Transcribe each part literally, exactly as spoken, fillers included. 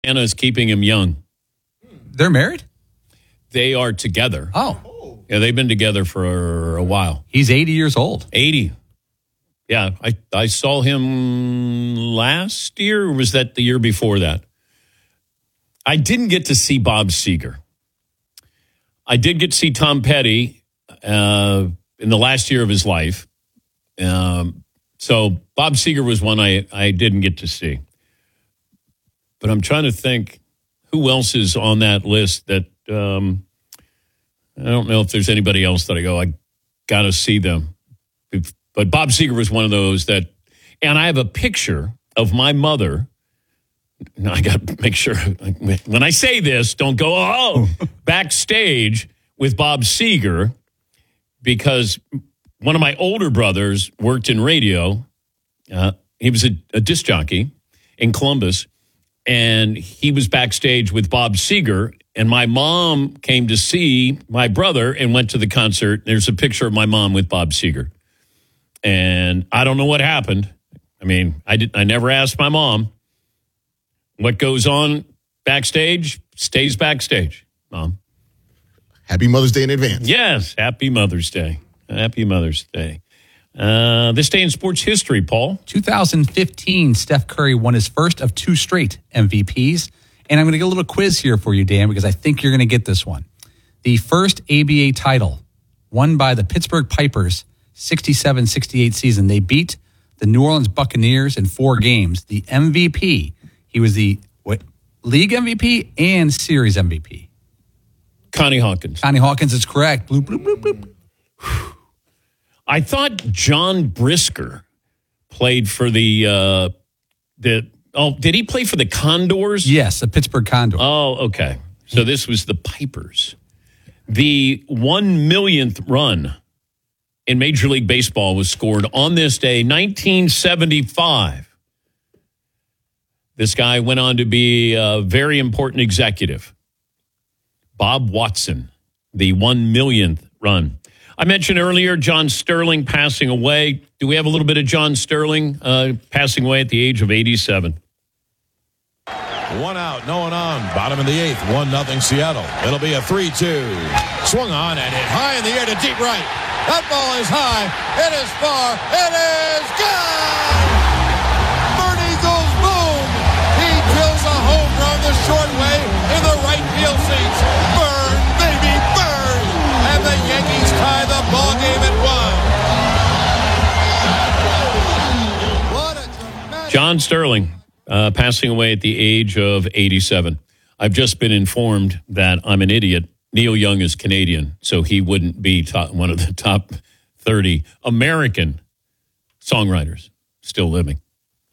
Anna is keeping him young. They're married? They are together. Oh. Yeah, they've been together for a while. He's eighty years old. eighty. Yeah, I, I saw him last year, or was that the year before that? I didn't get to see Bob Seger. I did get to see Tom Petty uh, in the last year of his life. Um, so Bob Seger was one I, I didn't get to see. But I'm trying to think who else is on that list that um, I don't know if there's anybody else that I go, I got to see them. But Bob Seger was one of those that, and I have a picture of my mother. Now I got to make sure, when I say this, don't go, oh, backstage with Bob Seger, because one of my older brothers worked in radio. Uh, he was a, a disc jockey in Columbus, and he was backstage with Bob Seger, and my mom came to see my brother and went to the concert. There's a picture of my mom with Bob Seger. And I don't know what happened. I mean, I did. I never asked my mom. What goes on backstage stays backstage, Mom. Happy Mother's Day in advance. Yes, happy Mother's Day. Happy Mother's Day. Uh, this day in sports history, Paul. two thousand fifteen, Steph Curry won his first of two straight M V Ps. And I'm going to get a little quiz here for you, Dan, because I think you're going to get this one. The first A B A title won by the Pittsburgh Pipers, sixty-seven sixty-eight season. They beat the New Orleans Buccaneers in four games. The M V P, he was the what, league M V P and series M V P. Connie Hawkins. Connie Hawkins is correct. Bloop, bloop, bloop, bloop. I thought John Brisker played for the, uh, the, oh, did he play for the Condors? Yes, the Pittsburgh Condors. Oh, okay. So this was the Pipers. The one millionth run in Major League Baseball was scored on this day, nineteen seventy-five. This guy went on to be a very important executive. Bob Watson, the one millionth run. I mentioned earlier John Sterling passing away. Do we have a little bit of John Sterling uh, passing away at the age of eighty-seven? One out, no one on. Bottom of the eighth, one nothing Seattle. It'll be a three two. Swung on and hit high in the air to deep right. That ball is high. It is far. It is gone. Bernie goes boom. He drills a home run the short way in the right field seats. Burn, baby, burn. And the Yankees tie the ball game at one. What a tremendous... John Sterling. Uh, passing away at the age of eighty-seven. I've just been informed that I'm an idiot. Neil Young is Canadian, so he wouldn't be top, one of the top thirty American songwriters still living.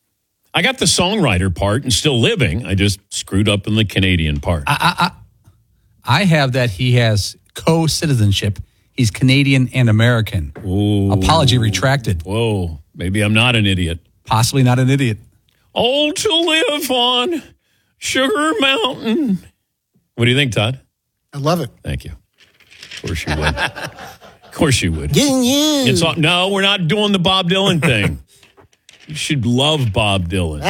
I got the songwriter part and still living. I just screwed up in the Canadian part. I, I, I, I have that he has co-citizenship. He's Canadian and American. Ooh. Apology retracted. Whoa, maybe I'm not an idiot. Possibly not an idiot. Oh, to live on Sugar Mountain. What do you think, Todd? I love it. Thank you. Of course you would. Of course you would. Getting you. It's all, no, we're not doing the Bob Dylan thing. You should love Bob Dylan.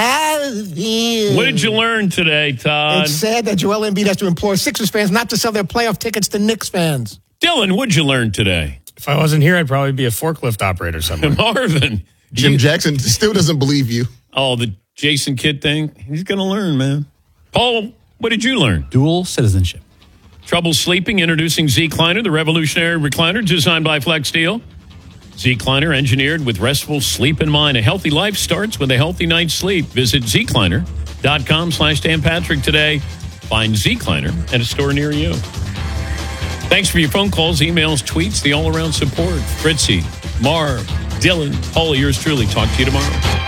What did you learn today, Todd? It's sad that Joel Embiid has to implore Sixers fans not to sell their playoff tickets to Knicks fans. Dylan, what'd you learn today? If I wasn't here, I'd probably be a forklift operator somewhere. Marvin. Jim you, Jackson still doesn't believe you. Oh, the Jason Kidd thing? He's going to learn, man. Paul, what did you learn? Dual citizenship. Trouble sleeping? Introducing Z-Cliner, the revolutionary recliner designed by Flex Steel. Z-Cliner, engineered with restful sleep in mind. A healthy life starts with a healthy night's sleep. Visit zcliner.com slash Dan Patrick today. Find Z-Cliner at a store near you. Thanks for your phone calls, emails, tweets, the all-around support. Fritzy, Marv, Dylan, Paul, yours truly. Talk to you tomorrow.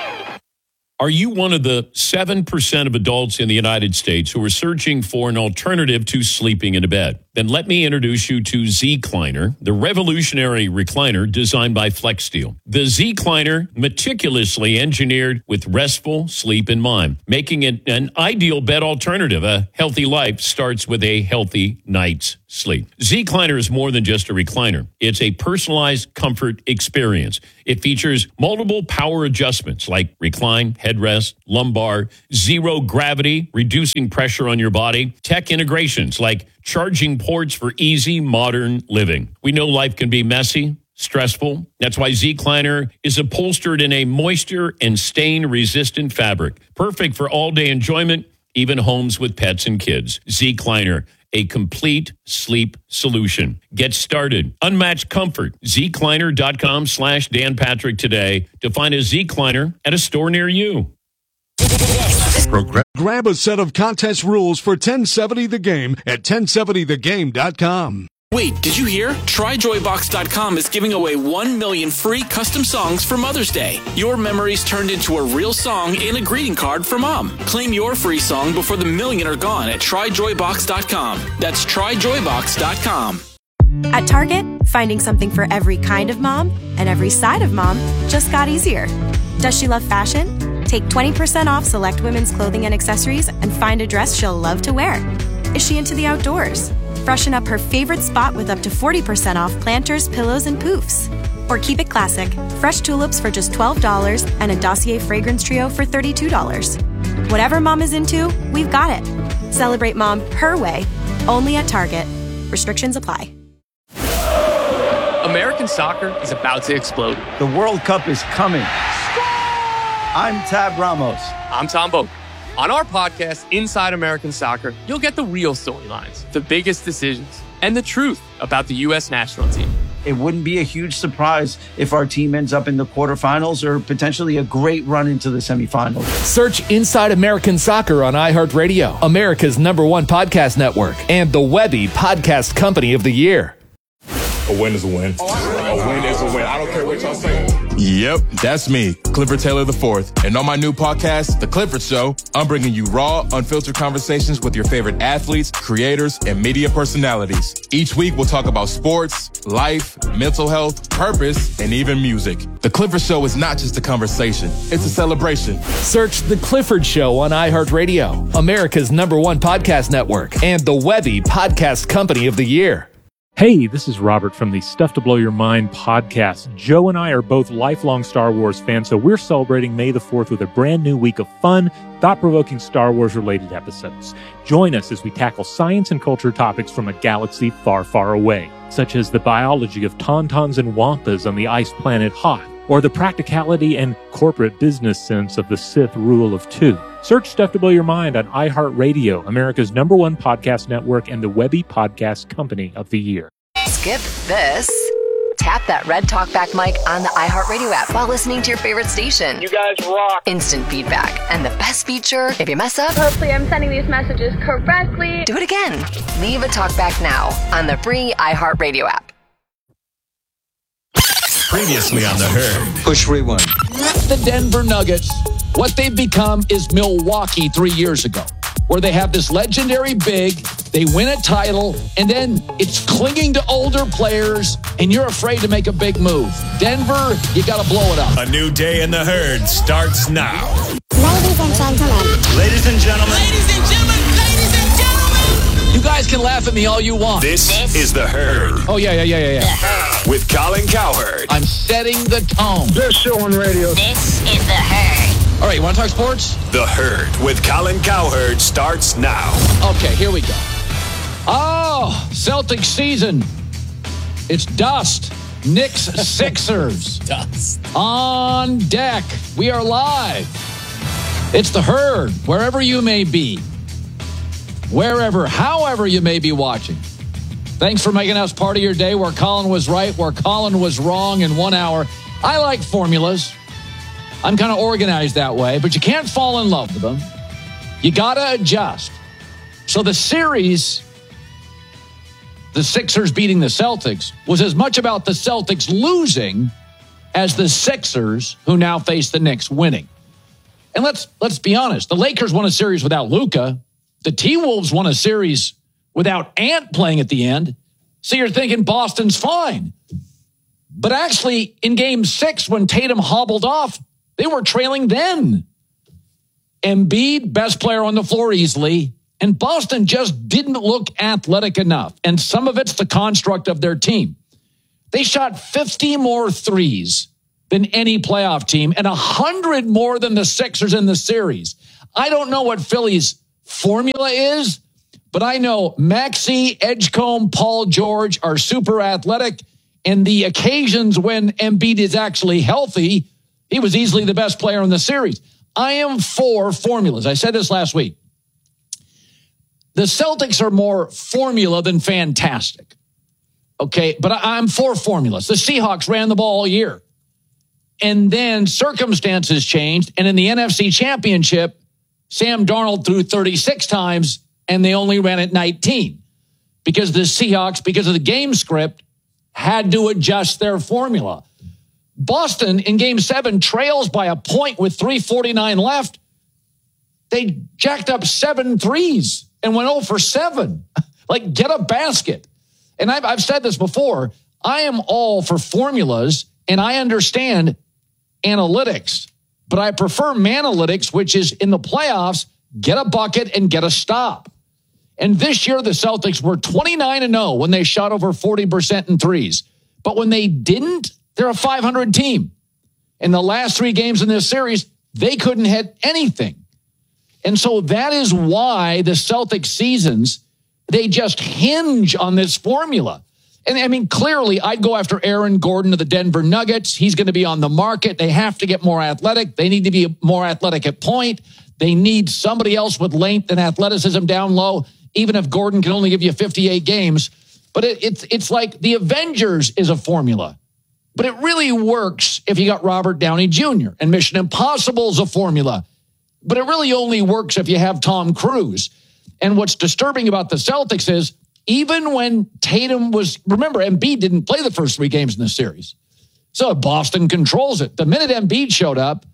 Are you one of the seven percent of adults in the United States who are searching for an alternative to sleeping in a bed? Then let me introduce you to Z-Cliner, the revolutionary recliner designed by Flex Steel. The Z-Cliner, meticulously engineered with restful sleep in mind, making it an ideal bed alternative. A healthy life starts with a healthy night's sleep. Z-Cliner is more than just a recliner. It's a personalized comfort experience. It features multiple power adjustments like recline, headrest, lumbar, zero gravity, reducing pressure on your body, tech integrations like charging ports for easy modern living. We know life can be messy, stressful. That's why Zecliner is upholstered in a moisture and stain resistant fabric. Perfect for all day enjoyment, even homes with pets and kids. Zecliner, a complete sleep solution. Get started. Unmatched comfort. Zecliner.com slash Dan Patrick today to find a Zecliner at a store near you. Grab a set of contest rules for ten seventy The Game at ten seventy the game dot com. Wait, did you hear? Try Joy Box dot com is giving away one million free custom songs for Mother's Day. Your memories turned into a real song and a greeting card for Mom. Claim your free song before the million are gone at Try Joy Box dot com. That's Try Joy Box dot com. At Target, finding something for every kind of mom and every side of mom just got easier. Does she love fashion? Take twenty percent off select women's clothing and accessories and find a dress she'll love to wear. Is she into the outdoors? Freshen up her favorite spot with up to forty percent off planters, pillows, and poofs. Or keep it classic. Fresh tulips for just twelve dollars and a Dossier fragrance trio for thirty-two dollars. Whatever mom is into, we've got it. Celebrate mom her way, only at Target. Restrictions apply. American soccer is about to explode. The World Cup is coming. I'm Tab Ramos. I'm Tom Boak. On our podcast, Inside American Soccer, you'll get the real storylines, the biggest decisions, and the truth about the U S national team. It wouldn't be a huge surprise if our team ends up in the quarterfinals or potentially a great run into the semifinals. Search Inside American Soccer on iHeartRadio, America's number one podcast network, and the Webby Podcast Company of the Year. A win is a win. A win is a win. I don't care what y'all say. Yep, that's me, Clifford Taylor the fourth. And on my new podcast, The Clifford Show, I'm bringing you raw, unfiltered conversations with your favorite athletes, creators, and media personalities. Each week, we'll talk about sports, life, mental health, purpose, and even music. The Clifford Show is not just a conversation, it's a celebration. Search The Clifford Show on iHeartRadio, America's number one podcast network, and the Webby Podcast Company of the Year. Hey, this is Robert from the Stuff to Blow Your Mind podcast. Joe and I are both lifelong Star Wars fans, so we're celebrating May the fourth with a brand new week of fun, thought-provoking Star Wars-related episodes. Join us as we tackle science and culture topics from a galaxy far, far away, such as the biology of tauntauns and wampas on the ice planet Hoth, or the practicality and corporate business sense of the Sith rule of two. Search Stuff to Blow Your Mind on iHeartRadio, America's number one podcast network, and the Webby Podcast Company of the Year. Skip this. Tap that red talkback mic on the iHeartRadio app while listening to your favorite station. You guys rock. Instant feedback. And the best feature, if you mess up, hopefully I'm sending these messages correctly. Do it again. Leave a talkback now on the free iHeartRadio app. Previously on the Herd. Push rewind. The Denver Nuggets, what they've become is Milwaukee three years ago, where they have this legendary big, they win a title, and then it's clinging to older players, and you're afraid to make a big move. Denver, you got to blow it up. A new day in the Herd starts now. Ladies and gentlemen. Ladies and gentlemen. Ladies and gentlemen. Ladies and gentlemen. You guys can laugh at me all you want. This, this is the Herd. Oh, yeah, yeah, yeah, yeah, yeah. With Colin Cowherd. I'm setting the tone. Best show on radio. This is the Herd. All right, you want to talk sports? The Herd with Colin Cowherd starts now. Okay, here we go. Oh, Celtics season. It's dust. Knicks Sixers. Dust. On deck. We are live. It's the Herd, wherever you may be. Wherever, however you may be watching. Thanks for making us part of your day where Colin was right, where Colin was wrong in one hour. I like formulas. I'm kind of organized that way, but you can't fall in love with them. You got to adjust. So the series, the Sixers beating the Celtics, was as much about the Celtics losing as the Sixers, who now face the Knicks, winning. And let's let's be honest. The Lakers won a series without Luka. The T-Wolves won a series without Ant playing at the end. So you're thinking Boston's fine. But actually, in game six, when Tatum hobbled off, they were trailing then. Embiid, best player on the floor easily, and Boston just didn't look athletic enough. And some of it's the construct of their team. They shot fifty more threes than any playoff team and one hundred more than the Sixers in the series. I don't know what Philly's formula is, but I know Maxey, Edgecombe, Paul George are super athletic, and the occasions when Embiid is actually healthy, he was easily the best player in the series. I am for formulas. I said this last week. The Celtics are more formula than fantastic. Okay, but I'm for formulas. The Seahawks ran the ball all year. And then circumstances changed, and in the N F C Championship, Sam Darnold threw thirty-six times, and they only ran it nineteen because the Seahawks, because of the game script, had to adjust their formula. Boston, in Game seven, trails by a point with three forty-nine left. They jacked up seven threes and went oh for seven. Like, get a basket. And I've, I've said this before. I am all for formulas, and I understand analytics, but I prefer Manalytics, which is in the playoffs, get a bucket and get a stop. And this year, the Celtics were twenty-nine and oh when they shot over forty percent in threes. But when they didn't, they're a five hundred team. In the last three games in this series, they couldn't hit anything. And so that is why the Celtics seasons, they just hinge on this formula. And I mean, clearly, I'd go after Aaron Gordon of the Denver Nuggets. He's going to be on the market. They have to get more athletic. They need to be more athletic at point. They need somebody else with length and athleticism down low, even if Gordon can only give you fifty-eight games. But it, it's it's like the Avengers is a formula. But it really works if you got Robert Downey Junior And Mission Impossible is a formula. But it really only works if you have Tom Cruise. And what's disturbing about the Celtics is, even when Tatum was, remember, Embiid didn't play the first three games in the series. So Boston controls it. The minute Embiid showed up,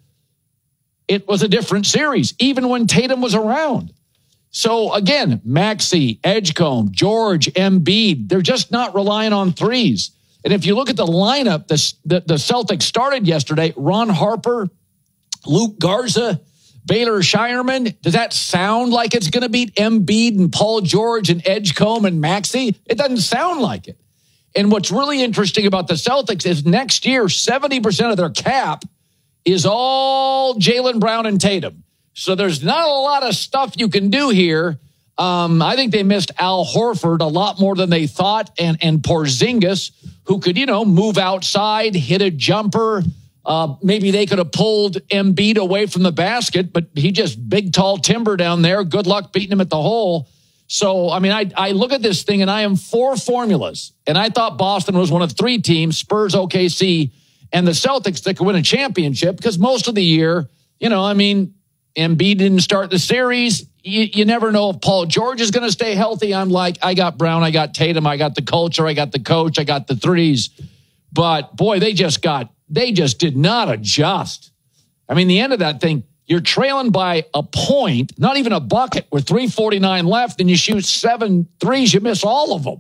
it was a different series, even when Tatum was around. So again, Maxey, Edgecombe, George, Embiid, they're just not relying on threes. And if you look at the lineup, the, the, the Celtics started yesterday, Ron Harper, Luke Garza, Baylor Shireman. Does that sound like it's going to beat Embiid and Paul George and Edgecombe and Maxey? It doesn't sound like it. And what's really interesting about the Celtics is next year, seventy percent of their cap is all Jaylen Brown and Tatum. So there's not a lot of stuff you can do here. Um, I think they missed Al Horford a lot more than they thought, and, and Porzingis, who could, you know, move outside, hit a jumper. Uh, maybe they could have pulled Embiid away from the basket, but he just big, tall timber down there. Good luck beating him at the hole. So, I mean, I, I look at this thing, and I am for formulas. And I thought Boston was one of three teams, Spurs, O K C, and the Celtics, that could win a championship, because most of the year, you know, I mean, Embiid didn't start the series. You, you never know if Paul George is going to stay healthy. I'm like, I got Brown, I got Tatum, I got the culture, I got the coach, I got the threes. But, boy, they just got... They just did not adjust. I mean, the end of that thing, you're trailing by a point, not even a bucket, with three forty-nine left, and you shoot seven threes, you miss all of them.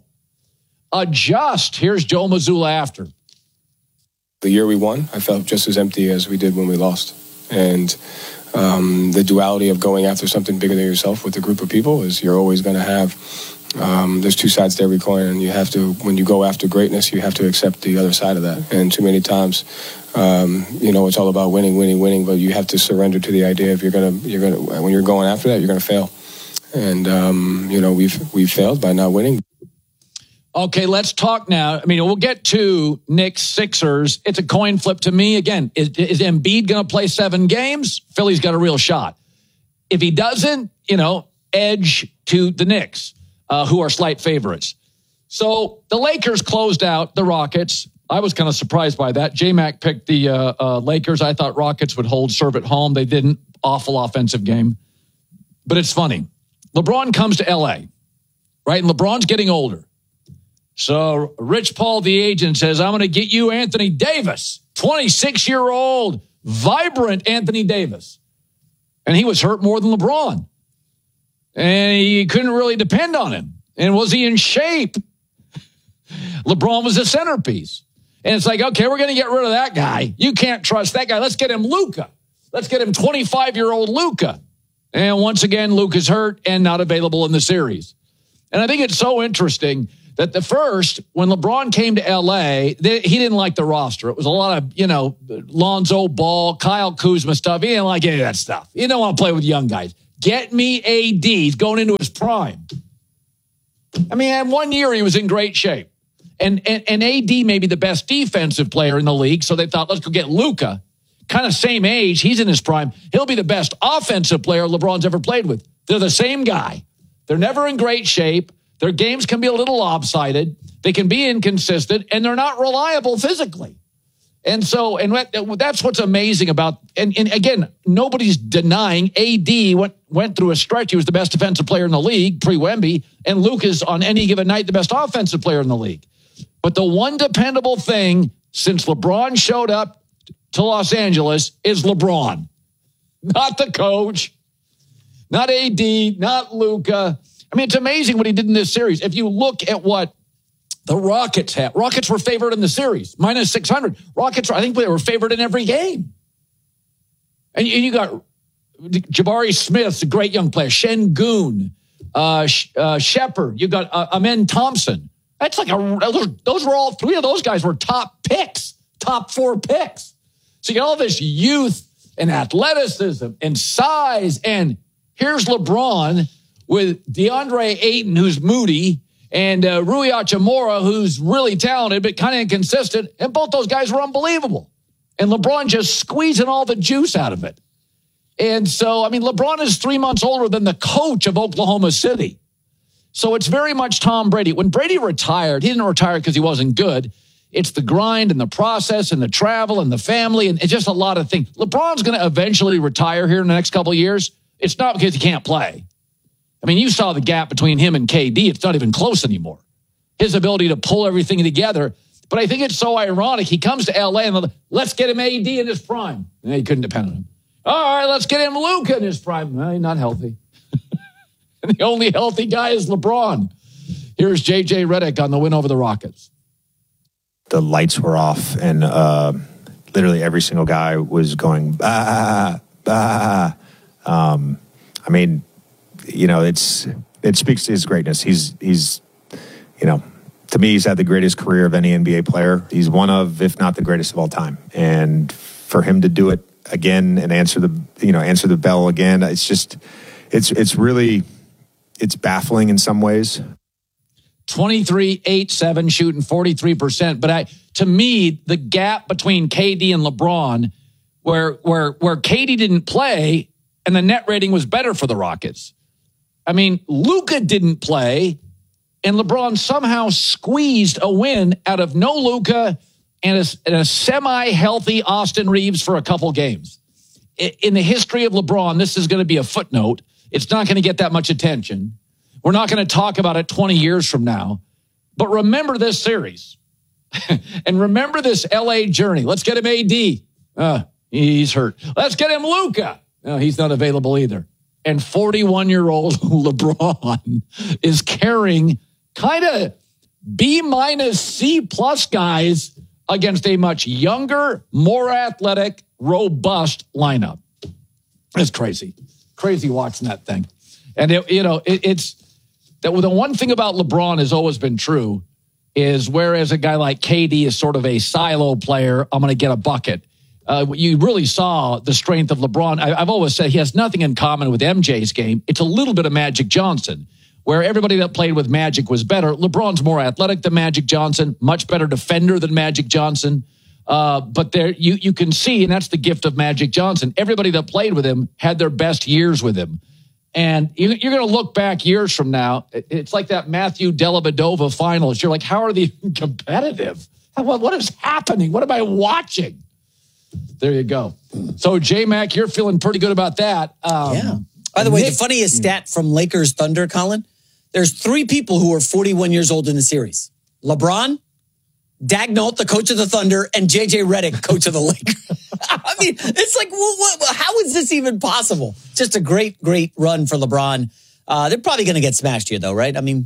Adjust. Here's Joe Mazzulla after. The year we won, I felt just as empty as we did when we lost. And um, the duality of going after something bigger than yourself with a group of people is you're always going to have... Um, there's two sides to every coin, and you have to, when you go after greatness, you have to accept the other side of that. And too many times, um, you know, it's all about winning, winning, winning, but you have to surrender to the idea of you're gonna, you're gonna, when you're going after that, you're gonna fail. And um, you know, we've we've failed by not winning. Okay, let's talk now. I mean, we'll get to Knicks, Sixers. It's a coin flip to me. Again, is, is Embiid going to play seven games? Philly's got a real shot. If he doesn't, you know, edge to the Knicks. Uh, who are slight favorites. So the Lakers closed out the Rockets. I was kind of surprised by that. J-Mac picked the uh, uh, Lakers. I thought Rockets would hold serve at home. They didn't. Awful offensive game. But it's funny. LeBron comes to L A, right? And LeBron's getting older. So Rich Paul, the agent, says, I'm going to get you Anthony Davis, twenty-six-year-old, vibrant Anthony Davis. And he was hurt more than LeBron. And he couldn't really depend on him. And was he in shape? LeBron was the centerpiece. And it's like, okay, we're going to get rid of that guy. You can't trust that guy. Let's get him Luka. Let's get him twenty-five-year-old Luka. And once again, Luka's hurt and not available in the series. And I think it's so interesting that the first, when LeBron came to L A, they, he didn't like the roster. It was a lot of, you know, Lonzo Ball, Kyle Kuzma stuff. He didn't like any of that stuff. He didn't want to play with young guys. Get me A D. He's going into his prime. I mean, in one year, he was in great shape. And, and, and A D may be the best defensive player in the league, so they thought, let's go get Luka. Kind of same age. He's in his prime. He'll be the best offensive player LeBron's ever played with. They're the same guy. They're never in great shape. Their games can be a little lopsided. They can be inconsistent, and they're not reliable physically. And so, and that's what's amazing about, and, and again, nobody's denying A D went, went through a stretch. He was the best defensive player in the league, pre-Wemby, and Luke is on any given night the best offensive player in the league. But the one dependable thing since LeBron showed up to Los Angeles is LeBron, not the coach, not A D, not Luka. I mean, it's amazing what he did in this series. If you look at what the Rockets had, Rockets were favored in the series, minus six hundred. Rockets, I think they were favored in every game. And you got Jabari Smith, a great young player, Şengün, uh, uh, Shepard. You got uh, Amen Thompson. That's like a, those, those were all, three of those guys were top picks, top four picks. So you got all this youth and athleticism and size. And here's LeBron with DeAndre Ayton, who's moody, and uh, Rui Hachimura, who's really talented but kind of inconsistent. And both those guys were unbelievable. And LeBron just squeezing all the juice out of it. And so, I mean, LeBron is three months older than the coach of Oklahoma City. So it's very much Tom Brady. When Brady retired, he didn't retire because he wasn't good. It's the grind and the process and the travel and the family and it's just a lot of things. LeBron's going to eventually retire here in the next couple of years. It's not because he can't play. I mean, you saw the gap between him and K D. It's not even close anymore. His ability to pull everything together. But I think it's so ironic. He comes to L A and let's get him A D in his prime. And he couldn't depend on him. All right, let's get him Luka in his prime. Well, he's not healthy. And the only healthy guy is LeBron. Here's J J Redick on the win over the Rockets. The lights were off, and uh, literally every single guy was going, bah, bah. Um, I mean, you know, it's it speaks to his greatness. He's, he's, you know, to me, he's had the greatest career of any N B A player. He's one of, if not the greatest of all time. And for him to do it again and answer the, you know, answer the bell again, it's just, it's it's really, it's baffling in some ways. twenty-three, eight, seven, shooting forty-three percent. But I, to me, the gap between K D and LeBron, where where where K D didn't play and the net rating was better for the Rockets. I mean, Luka didn't play and LeBron somehow squeezed a win out of no Luka and a, and a semi-healthy Austin Reeves for a couple games. In the history of LeBron, this is going to be a footnote. It's not going to get that much attention. We're not going to talk about it twenty years from now. But remember this series. And remember this L A journey. Let's get him A D. Uh, he's hurt. Let's get him Luka. No, he's not available either. And forty-one-year-old LeBron is carrying kind of B minus C plus guys against a much younger, more athletic, robust lineup. It's crazy. Crazy watching that thing. And, it, you know, it, it's that the one thing about LeBron has always been true is whereas a guy like K D is sort of a silo player, I'm going to get a bucket. Uh, you really saw the strength of LeBron. I, I've always said he has nothing in common with M J's game. It's a little bit of Magic Johnson, where everybody that played with Magic was better. LeBron's more athletic than Magic Johnson, much better defender than Magic Johnson. Uh, but there, you you can see, and that's the gift of Magic Johnson. Everybody that played with him had their best years with him. And you, you're going to look back years from now. It's like that Matthew Dellavedova finals. You're like, how are they competitive? What, what is happening? What am I watching? There you go. So, J-Mac, you're feeling pretty good about that. Um, yeah. By the way, Nick, the funniest stat from Lakers Thunder, Colin, there's three people who are forty-one years old in the series. LeBron, Dagnall, the coach of the Thunder, and J J Redick, coach of the Lakers. I mean, it's like, well, what, how is this even possible? Just a great, great run for LeBron. Uh, they're probably going to get smashed here, though, right? I mean,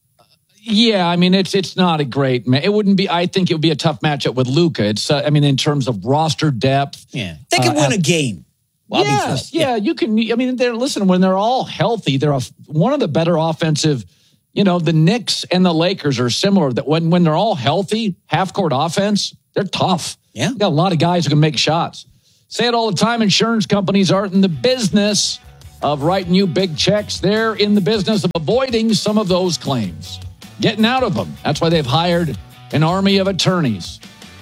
yeah, I mean, it's it's not a great, it wouldn't be, I think it would be a tough matchup with Luka. It's, uh, I mean, in terms of roster depth. Yeah, they can uh, win a game. Well, yes, yeah, yeah, you can, I mean, they're, listen, when they're all healthy, they're a, one of the better offensive You know, the Knicks and the Lakers are similar. That when, when they're all healthy, half-court offense, they're tough. Yeah. You got a lot of guys who can make shots. Say it all the time, insurance companies aren't in the business of writing you big checks. They're in the business of avoiding some of those claims, getting out of them. That's why they've hired an army of attorneys.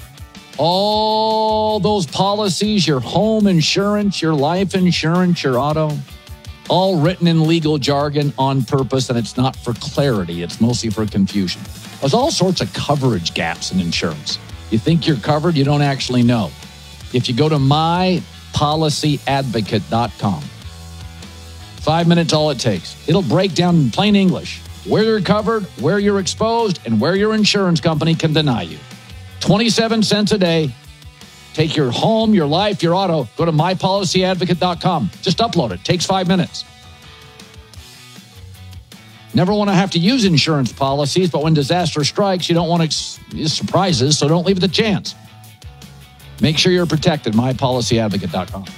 All those policies, your home insurance, your life insurance, your auto, all written in legal jargon on purpose, and it's not for clarity. It's mostly for confusion. There's all sorts of coverage gaps in insurance. You think you're covered, you don't actually know. If you go to my policy advocate dot com, five minutes all it takes. It'll break down in plain English where you're covered, where you're exposed, and where your insurance company can deny you. twenty-seven cents a day. Take your home, your life, your auto. Go to my policy advocate dot com. Just upload it. Takes five minutes. Never want to have to use insurance policies, but when disaster strikes, you don't want ex- surprises, so don't leave it a chance. Make sure you're protected. my policy advocate dot com.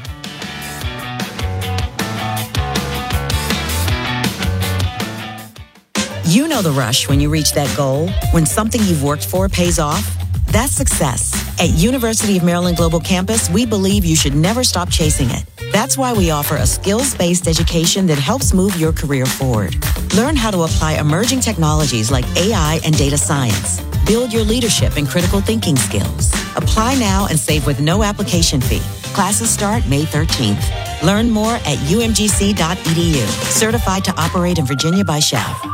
You know the rush when you reach that goal, when something you've worked for pays off. That's success. At University of Maryland Global Campus, we believe you should never stop chasing it. That's why we offer a skills-based education that helps move your career forward. Learn how to apply emerging technologies like A I and data science. Build your leadership and critical thinking skills. Apply now and save with no application fee. Classes start May thirteenth. Learn more at u m g c dot e d u. Certified to operate in Virginia by S H A V.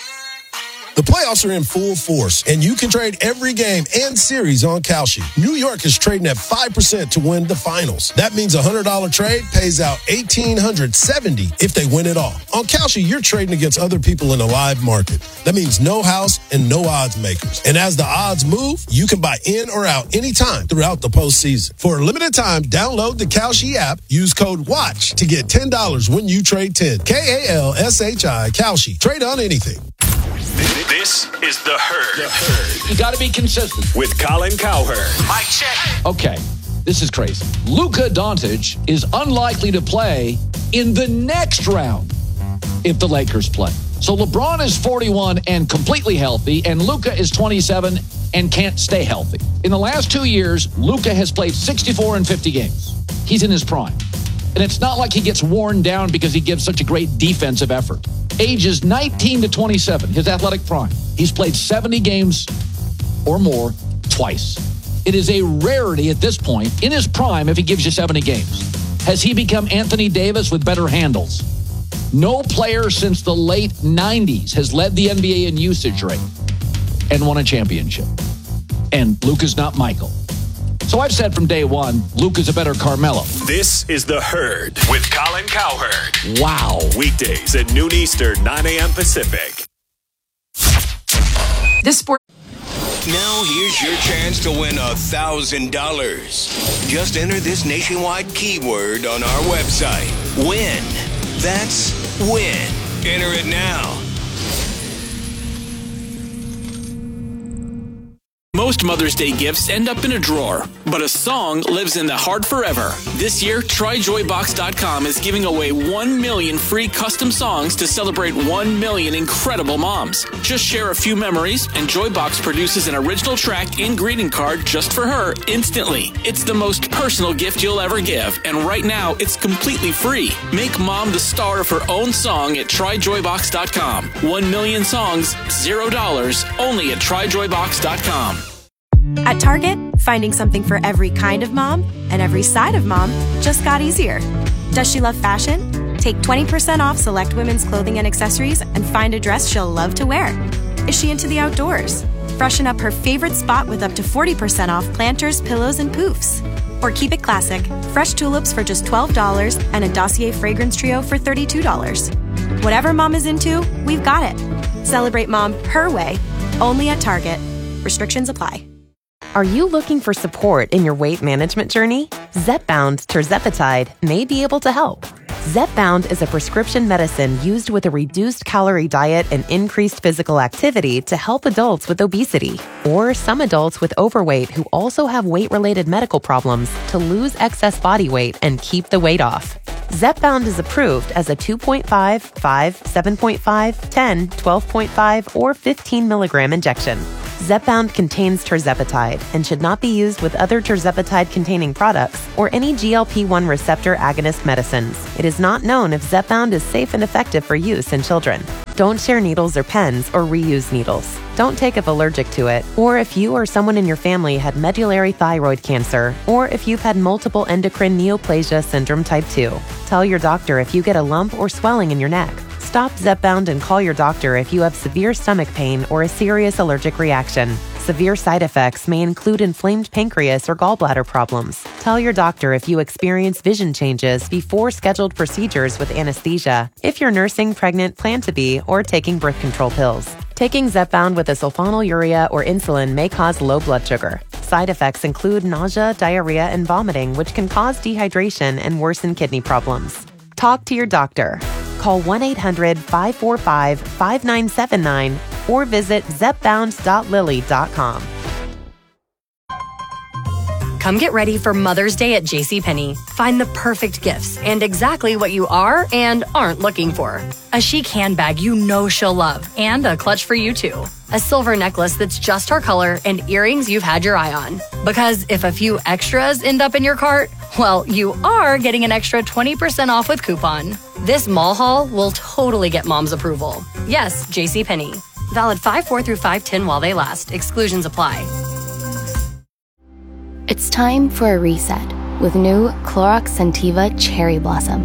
The playoffs are in full force, and you can trade every game and series on Kalshi. New York is trading at five percent to win the finals. That means a one hundred dollars trade pays out one thousand eight hundred seventy dollars if they win it all. On Kalshi, you're trading against other people in a live market. That means no house and no odds makers. And as the odds move, you can buy in or out anytime throughout the postseason. For a limited time, download the Kalshi app, use code WATCH to get ten dollars when you trade ten. K A L S H I, Kalshi. Trade on anything. This is The Herd. The Herd. You got to be consistent. With Colin Cowherd. Mic check. Okay, this is crazy. Luka Doncic is unlikely to play in the next round if the Lakers play. So LeBron is forty-one and completely healthy, and Luka is twenty-seven and can't stay healthy. In the last two years, Luka has played sixty-four and fifty games. He's in his prime. And it's not like he gets worn down because he gives such a great defensive effort. Ages nineteen to twenty-seven, his athletic prime. He's played seventy games or more twice. It is a rarity at this point in his prime if he gives you seventy games. Has he become Anthony Davis with better handles? No player since the late nineties has led the N B A in usage rate and won a championship. And Luka's not Michael. So I've said from day one, Luka's a better Carmelo. This is The Herd with Colin Cowherd. Wow. Weekdays at noon Eastern, nine a.m. Pacific. This sport. Now here's your chance to win a thousand dollars. Just enter this nationwide keyword on our website. Win. That's win. Enter it now. Most Mother's Day gifts end up in a drawer, but a song lives in the heart forever. This year, try joy box dot com is giving away one million free custom songs to celebrate one million incredible moms. Just share a few memories, and Joybox produces an original track and greeting card just for her instantly. It's the most personal gift you'll ever give, and right now, it's completely free. Make mom the star of her own song at try joy box dot com. One million songs, zero dollars, only at try joy box dot com. At Target, finding something for every kind of mom and every side of mom just got easier. Does she love fashion? Take twenty percent off select women's clothing and accessories and find a dress she'll love to wear. Is she into the outdoors? Freshen up her favorite spot with up to forty percent off planters, pillows, and poofs. Or keep it classic, fresh tulips for just twelve dollars and a Dossier fragrance trio for thirty-two dollars. Whatever mom is into, we've got it. Celebrate mom her way, only at Target. Restrictions apply. Are you looking for support in your weight management journey? Zepbound tirzepatide may be able to help. Zepbound is a prescription medicine used with a reduced calorie diet and increased physical activity to help adults with obesity or some adults with overweight who also have weight-related medical problems to lose excess body weight and keep the weight off. Zepbound is approved as a two point five, five, seven point five, ten, twelve point five, or fifteen milligram injection. Zepbound contains tirzepatide and should not be used with other tirzepatide-containing products or any G L P one receptor agonist medicines. It is not known if Zepbound is safe and effective for use in children. Don't share needles or pens or reuse needles. Don't take if allergic to it, or if you or someone in your family had medullary thyroid cancer, or if you've had multiple endocrine neoplasia syndrome type two. Tell your doctor if you get a lump or swelling in your neck. Stop Zepbound and call your doctor if you have severe stomach pain or a serious allergic reaction. Severe side effects may include inflamed pancreas or gallbladder problems. Tell your doctor if you experience vision changes before scheduled procedures with anesthesia, if you're nursing, pregnant, plan to be, or taking birth control pills. Taking Zepbound with a sulfonylurea or insulin may cause low blood sugar. Side effects include nausea, diarrhea, and vomiting, which can cause dehydration and worsen kidney problems. Talk to your doctor. Call one eight hundred, five four five, five nine seven nine or visit zepbound dot lilly dot com. Come get ready for Mother's Day at JCPenney. Find the perfect gifts and exactly what you are and aren't looking for. A chic handbag you know she'll love and a clutch for you too. A silver necklace that's just her color and earrings you've had your eye on. Because if a few extras end up in your cart, well, you are getting an extra twenty percent off with coupon. This mall haul will totally get mom's approval. Yes, JCPenney. Valid five four through five ten while they last. Exclusions apply. It's time for a reset with new Clorox Scentiva Cherry Blossom.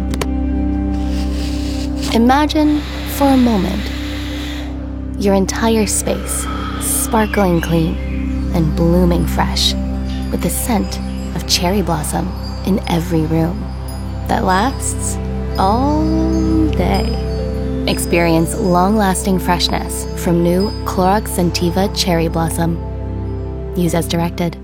Imagine, for a moment, your entire space sparkling clean and blooming fresh with the scent of cherry blossom in every room that lasts all day. Experience long-lasting freshness from new Clorox Scentiva Cherry Blossom. Use as directed.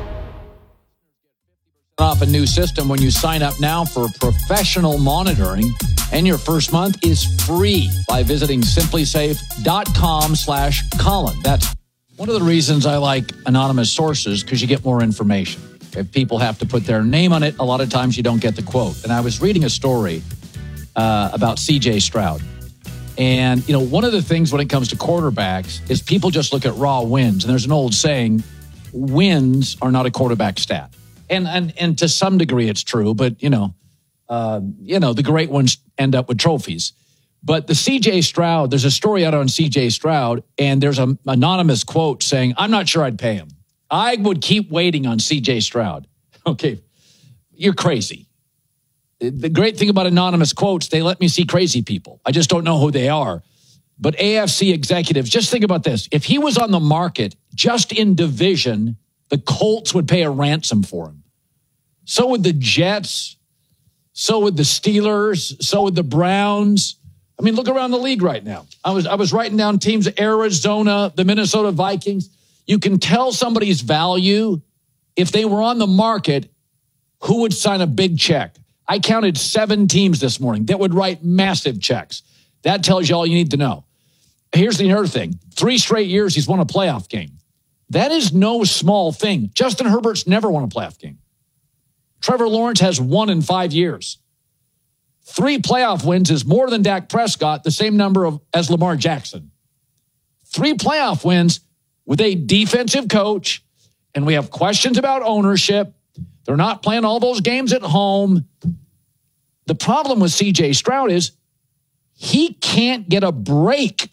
Off a new system when you sign up now for professional monitoring, and your first month is free by visiting simplysafe.com slash Colin. That's one of the reasons I like anonymous sources, because you get more information. If people have to put their name on it, a lot of times you don't get the quote. And I was reading a story uh, about C J Stroud. And, you know, one of the things when it comes to quarterbacks is people just look at raw wins. And there's an old saying, wins are not a quarterback stat. And and and to some degree it's true, but, you know, uh, you know, the great ones end up with trophies. But the C J Stroud, there's a story out on C J Stroud, and there's an anonymous quote saying, I'm not sure I'd pay him. I would keep waiting on C J Stroud. Okay, you're crazy. The great thing about anonymous quotes, they let me see crazy people. I just don't know who they are. But A F C executives, just think about this. If he was on the market just in division, the Colts would pay a ransom for him. So would the Jets. So would the Steelers. So would the Browns. I mean, look around the league right now. I was I was writing down teams, Arizona, the Minnesota Vikings. You can tell somebody's value if they were on the market, who would sign a big check. I counted seven teams this morning that would write massive checks. That tells you all you need to know. Here's the other thing. Three straight years he's won a playoff game. That is no small thing. Justin Herbert's never won a playoff game. Trevor Lawrence has one in five years. Three playoff wins is more than Dak Prescott, the same number of as Lamar Jackson. Three playoff wins with a defensive coach, and we have questions about ownership. They're not playing all those games at home. The problem with C J Stroud is he can't get a break.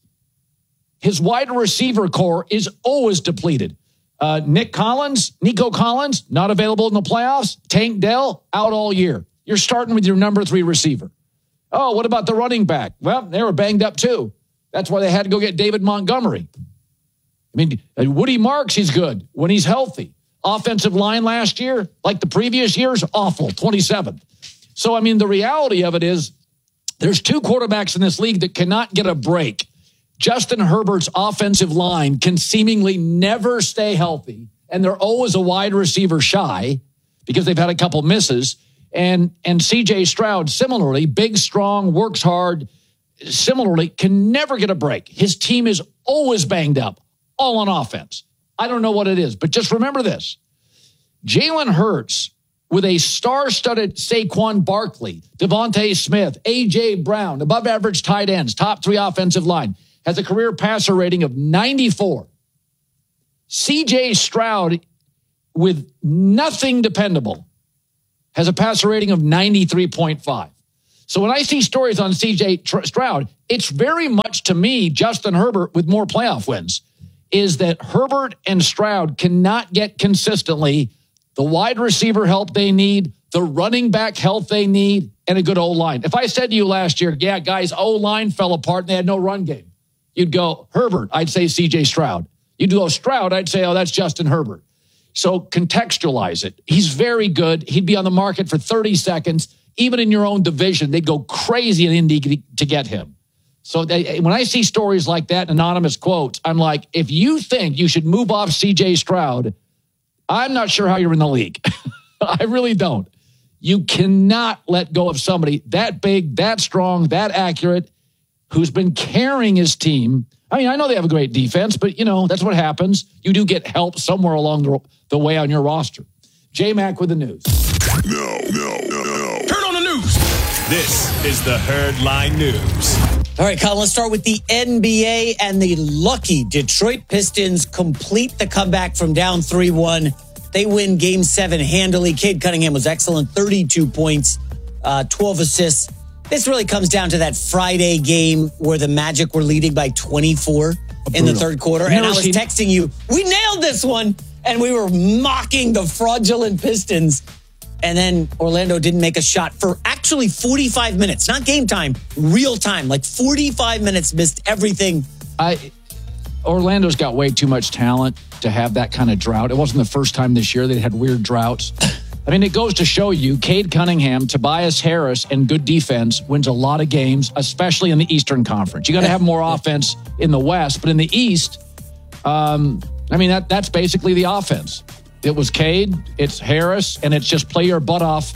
His wide receiver core is always depleted. Uh, Nick Collins, Nico Collins, not available in the playoffs. Tank Dell, out all year. You're starting with your number three receiver. Oh, what about the running back? Well, they were banged up too. That's why they had to go get David Montgomery. I mean, Woody Marks, he's good when he's healthy. Offensive line last year, like the previous years, awful, twenty-seventh. So, I mean, the reality of it is there's two quarterbacks in this league that cannot get a break. Justin Herbert's offensive line can seemingly never stay healthy, and they're always a wide receiver shy because they've had a couple misses. And, and C J Stroud, similarly, big, strong, works hard, similarly, can never get a break. His team is always banged up, all on offense. I don't know what it is, but just remember this. Jalen Hurts with a star-studded Saquon Barkley, Devontae Smith, A J. Brown, above-average tight ends, top three offensive line, has a career passer rating of ninety-four. C J. Stroud, with nothing dependable, has a passer rating of ninety-three point five. So when I see stories on C J. Stroud, it's very much, to me, Justin Herbert with more playoff wins, is that Herbert and Stroud cannot get consistently the wide receiver help they need, the running back help they need, and a good O-line. If I said to you last year, yeah, guys, O-line fell apart and they had no run game, you'd go, Herbert, I'd say C J. Stroud. You'd go, Stroud, I'd say, oh, that's Justin Herbert. So contextualize it. He's very good. He'd be on the market for thirty seconds. Even in your own division, they'd go crazy in Indy to get him. So they, when I see stories like that, anonymous quotes, I'm like, if you think you should move off C J. Stroud, I'm not sure how you're in the league. I really don't. You cannot let go of somebody that big, that strong, that accurate, who's been carrying his team. I mean, I know they have a great defense, but, you know, that's what happens. You do get help somewhere along the, the way on your roster. J-Mac with the news. No, no, no, no. Turn on the news. This is the Herd Line News. All right, Colin, let's start with the N B A, and the lucky Detroit Pistons complete the comeback from down three one. They win Game seven handily. Cade Cunningham was excellent, thirty-two points, uh, twelve assists. This really comes down to that Friday game where the Magic were leading by twenty-four in the third quarter. And I was texting you, we nailed this one, and we were mocking the fraudulent Pistons. And then Orlando didn't make a shot for actually forty-five minutes. Not game time, real time. Like forty-five minutes, missed everything. I Orlando's got way too much talent to have that kind of drought. It wasn't the first time this year they had weird droughts. I mean, it goes to show you, Cade Cunningham, Tobias Harris, and good defense wins a lot of games, especially in the Eastern Conference. You got to have more offense in the West, but in the East, um, I mean, that that's basically the offense. It was Cade, it's Harris, and it's just play your butt off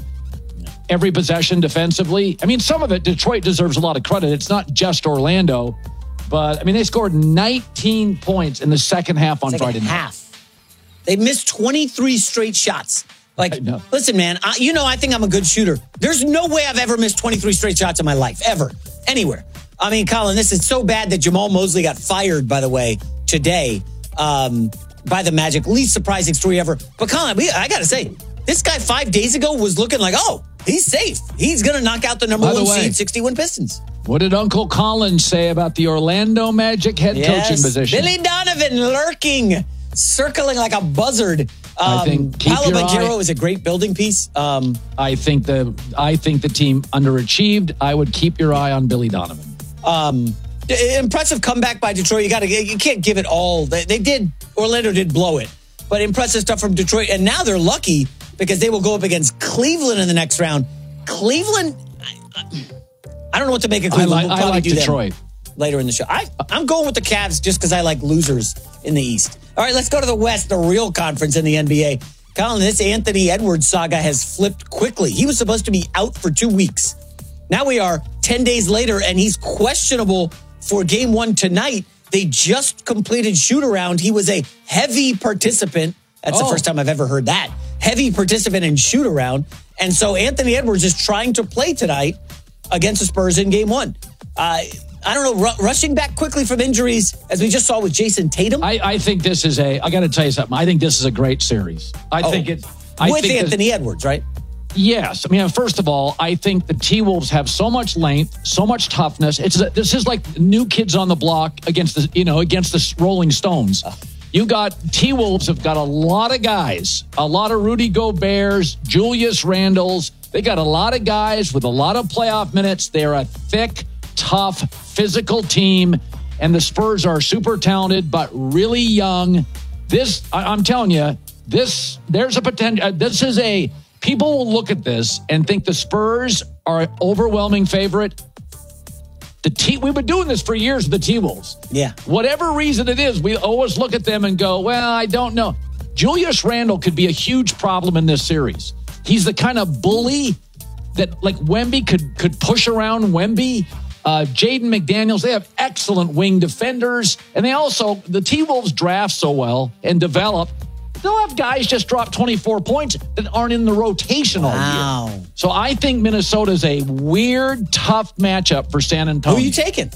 every possession defensively. I mean, some of it, Detroit deserves a lot of credit. It's not just Orlando, but, I mean, they scored nineteen points in the second half on like Friday night. Half. They missed twenty-three straight shots. Like, listen, man, I, you know I think I'm a good shooter. There's no way I've ever missed twenty-three straight shots in my life, ever, anywhere. I mean, Colin, this is so bad that Jamal Mosley got fired, by the way, today. Um... by the Magic. Least surprising story ever. But Colin, we, I got to say, this guy five days ago was looking like, oh, he's safe. He's going to knock out the number By the one way, seed, sixty-one Pistons. What did Uncle Colin say about the Orlando Magic head Yes, coaching position? Billy Donovan lurking, circling like a buzzard. Um, I think keep Paolo your Banchero eye- is a great building piece. Um, I think the I think the team underachieved. I would keep your eye on Billy Donovan. um, impressive comeback by Detroit. You got to, you can't give it all. They, they did. Orlando did blow it, but impressive stuff from Detroit. And now they're lucky because they will go up against Cleveland in the next round. Cleveland, I, I don't know what to make of Cleveland. I like, We'll I probably like do them Detroit. later in the show. I, I'm going with the Cavs just because I like losers in the East. All right, let's go to the West, the real conference in the N B A. Colin, this Anthony Edwards saga has flipped quickly. He was supposed to be out for two weeks. Now we are ten days later, and he's questionable for game one tonight. They just completed shoot around. He was a heavy participant. That's Oh. the first time I've ever heard that. Heavy participant in shoot around. And so Anthony Edwards is trying to play tonight against the Spurs in game one. Uh, I don't know, ru- rushing back quickly from injuries, as we just saw with Jason Tatum. I, I think this is a, I got to tell you something. I think this is a great series. I Oh, think it's, I with think this- Anthony Edwards, right? Yes. I mean, first of all, I think the T-Wolves have so much length, so much toughness. It's This is like new kids on the block against the, you know, against the Rolling Stones. You got, T-Wolves have got a lot of guys, a lot of Rudy Gobert's, Julius Randles. They got a lot of guys with a lot of playoff minutes. They're a thick, tough, physical team. And the Spurs are super talented, but really young. This, I, I'm telling you, this, there's a potential, uh, this is a, people will look at this and think the Spurs are an overwhelming favorite. The T, we've been doing this for years with the T-Wolves. Yeah. Whatever reason it is, we always look at them and go, well, I don't know. Julius Randle could be a huge problem in this series. He's the kind of bully that, like, Wemby could could push around Wemby. Uh, Jaden McDaniels, they have excellent wing defenders. And they also, the T-Wolves draft so well and develop. they'll have guys just drop twenty-four points that aren't in the rotation all Wow. year. So I think Minnesota's a weird, tough matchup for San Antonio. Who are you taking?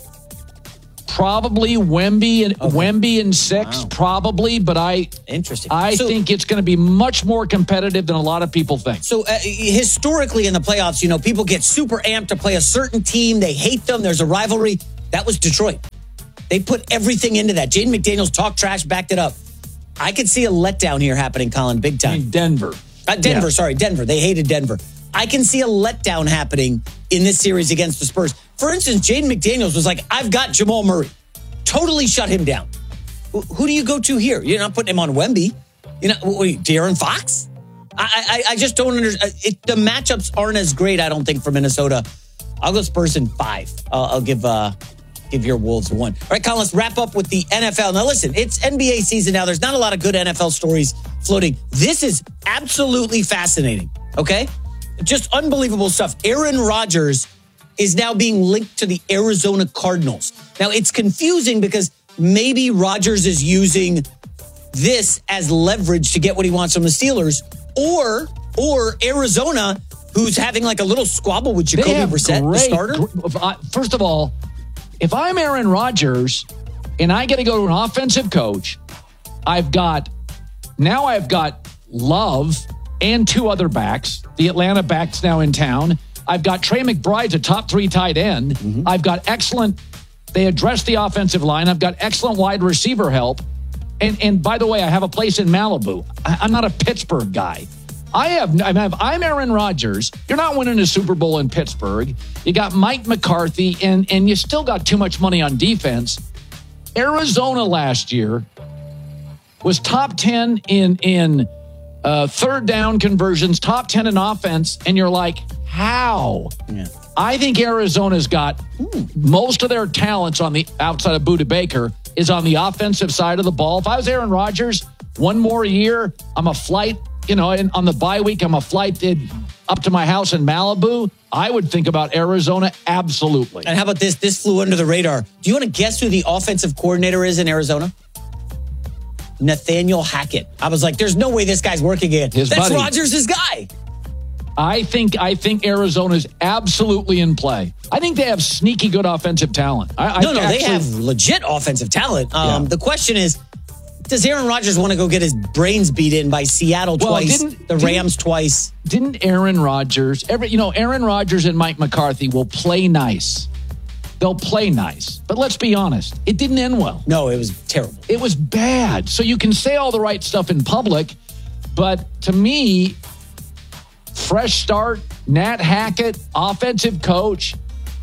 Probably Wemby and okay. Wemby in six, wow. probably. But I, interesting. I so, think it's going to be much more competitive than a lot of people think. So uh, historically in the playoffs, you know, people get super amped to play a certain team. They hate them. There's a rivalry. That was Detroit. They put everything into that. Jaden McDaniels talked trash, backed it up. I could see a letdown here happening, Colin, big time. I mean, Denver. Uh, Denver, yeah. sorry, Denver. They hated Denver. I can see a letdown happening in this series against the Spurs. For instance, Jaden McDaniels was like, I've got Jamal Murray. Totally shut him down. Who do you go to here? You're not putting him on Wemby. You know, wait, De'Aaron Fox? I, I, I just don't understand. It, the matchups aren't as great, I don't think, for Minnesota. I'll go Spurs in five. I'll, I'll give uh, give your Wolves a one. All right, Colin, let's wrap up with the N F L. Now, listen, it's N B A season now. There's not a lot of good N F L stories floating. This is absolutely fascinating, okay? Just unbelievable stuff. Aaron Rodgers is now being linked to the Arizona Cardinals. Now, it's confusing because maybe Rodgers is using this as leverage to get what he wants from the Steelers, or or Arizona, who's having like a little squabble with Jacoby Brissett, the starter. First of all, if I'm Aaron Rodgers and I got to go to an offensive coach, I've got, now I've got Love and two other backs. The Atlanta backs now in town. I've got Trey McBride's a top three tight end. Mm-hmm. I've got excellent, they addressed the offensive line. I've got excellent wide receiver help. And and by the way, I have a place in Malibu. I, I'm not a Pittsburgh guy. I have, I mean, I'm Aaron Rodgers. You're not winning a Super Bowl in Pittsburgh. You got Mike McCarthy, and, and you still got too much money on defense. Arizona last year was top ten in, in uh, third down conversions, top ten in offense, and you're like, how? Yeah. I think Arizona's got ooh, most of their talents on the outside of Budda Baker is on the offensive side of the ball. If I was Aaron Rodgers, one more year, I'm a flight, you know, and on the bye week, I'm a flight up to my house in Malibu. I would think about Arizona, absolutely. And how about this? This flew under the radar. Do you want to guess who the offensive coordinator is in Arizona? Nathaniel Hackett. I was like, there's no way this guy's working again. His That's buddy. Rodgers' guy. I think I think Arizona's absolutely in play. I think they have sneaky good offensive talent. I, no, I no, actually, they have legit offensive talent. Um, Yeah. The question is, does Aaron Rodgers want to go get his brains beat in by Seattle Well, twice, didn't- the Rams twice? Didn't Aaron Rodgers, every you know, Aaron Rodgers and Mike McCarthy will play nice. They'll play nice. But let's be honest, it didn't end well. No, it was terrible. It was bad. So you can say all the right stuff in public, but to me, fresh start, Nat Hackett, offensive coach.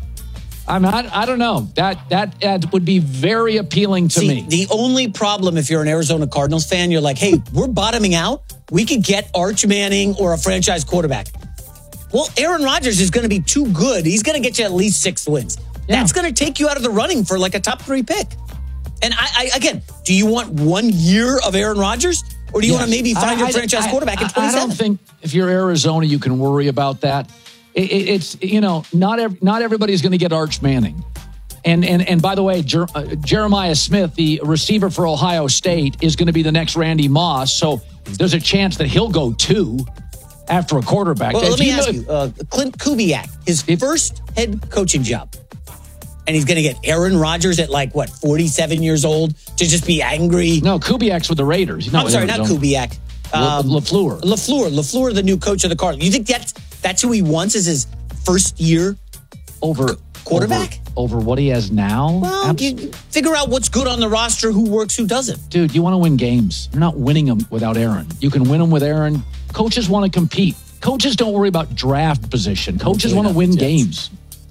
I'm not, I don't know. That, that that would be very appealing to See, me. The only problem if you're an Arizona Cardinals fan, you're like, hey, we're bottoming out. We could get Arch Manning or a franchise quarterback. Well, Aaron Rodgers is going to be too good. He's going to get you at least six wins. Yeah. That's going to take you out of the running for like a top three pick. And I, I again, do you want one year of Aaron Rodgers? Or do you Yes. want to maybe find I- your I- franchise I- quarterback in I- I twenty-seven? don't think if you're Arizona, you can worry about that. It, it, it's, you know, not ev- not everybody's going to get Arch Manning. And and and by the way, Jer- uh, Jeremiah Smith, the receiver for Ohio State, is going to be the next Randy Moss. So there's a chance that he'll go two after a quarterback. Well, If let me you ask know- you, uh, Clint Kubiak, his first head coaching job, and he's going to get Aaron Rodgers at like, what, forty-seven years old to just be angry? No, Kubiak's with the Raiders. He's not I'm with sorry, not Arizona. Kubiak. Le- LaFleur. LaFleur. LaFleur, the new coach of the Cardinals. You think that's, that's who he wants as his first year over quarterback? Over, over what he has now? Well, Abs- you figure out what's good on the roster, who works, who doesn't. Dude, you want to win games. You're not winning them without Aaron. You can win them with Aaron. Coaches want to compete. Coaches don't worry about draft position. Coaches want to win games.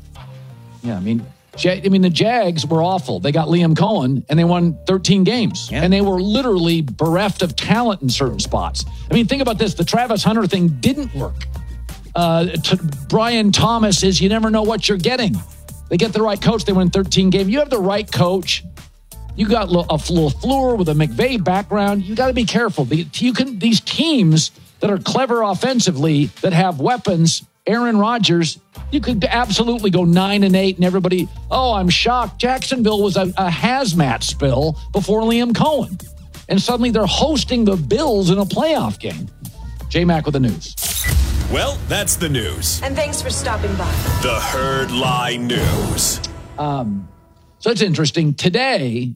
Yeah, I mean, Ja- I mean, the Jags were awful. They got Liam Cohen, and they won thirteen games. And they were literally bereft of talent in certain spots. I mean, think about this. The Travis Hunter thing didn't work. Uh, t- Brian Thomas is, you never know what you're getting. They get the right coach, they win thirteen games. You have the right coach. You got a LaFleur with a McVay background. You got to be careful. The, you can these teams that are clever offensively, that have weapons, Aaron Rodgers, you could absolutely go nine and eight, and everybody, oh, I'm shocked. Jacksonville was a, a hazmat spill before Liam Cohen. and suddenly they're hosting the Bills in a playoff game. J-Mac with the news. Well, that's the news. And thanks for stopping by. The Herd Lie News. Um, so it's interesting. Today,